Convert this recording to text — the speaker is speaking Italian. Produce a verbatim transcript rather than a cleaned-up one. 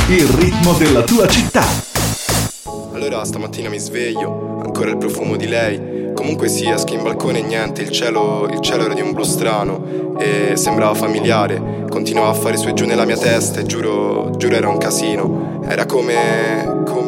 il ritmo della tua città. Allora stamattina mi sveglio, ancora il profumo di lei. Comunque sia, esco in balcone e niente, il cielo, il cielo era di un blu strano e sembrava familiare. Continuava a fare su e giù nella mia testa e giuro, giuro era un casino. Era come, come